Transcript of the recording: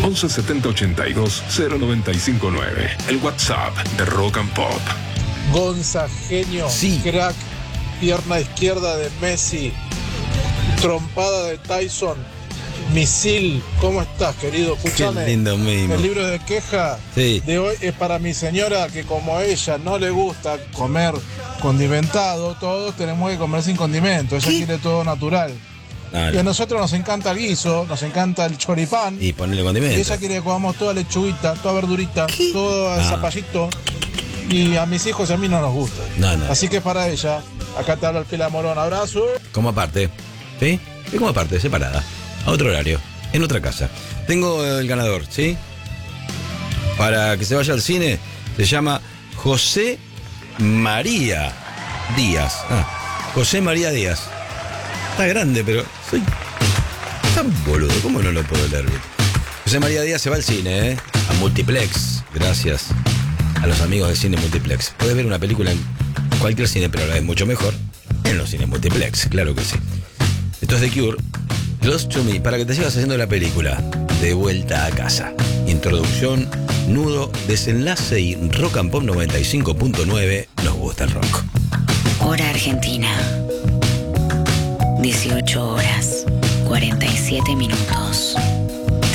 11 70 82 0959. El WhatsApp de Rock and Pop. Gonza, genio, Sí. crack, pierna izquierda de Messi, trompada de Tyson, misil. ¿Cómo estás, querido? Escúchame. Qué lindo mimo. El libro de queja Sí. de hoy es para mi señora, que como a ella no le gusta comer condimentado, todos tenemos que comer sin condimento. Ella quiere todo natural. Dale. Y a nosotros nos encanta el guiso, nos encanta el choripán. Y ponerle Y condimento. ella quiere que comamos toda lechuguita, toda verdurita, todo Ah. zapallito. Y a mis hijos y a mí no nos gusta. No. Así que para ella, acá te habla el Pila Morón. Abrazo. Como aparte. ¿Sí? Es como aparte, separada. A otro horario. En otra casa. Tengo el ganador, ¿sí? Para que se vaya al cine, se llama José María Díaz. José María Díaz. Está grande, pero soy tan boludo. ¿Cómo no lo puedo leer bien? José María Díaz se va al cine, a Multiplex. Gracias a los amigos de Cine Multiplex. Puedes ver una película en cualquier cine, pero ahora es mucho mejor en los cines Multiplex, claro que sí. Esto es The Cure, Lost to Me, para que te sigas haciendo la película. De vuelta a casa. Introducción, nudo, desenlace y Rock and Pop 95.9. Nos gusta el rock. Hora Argentina. 18 horas, 47 minutos.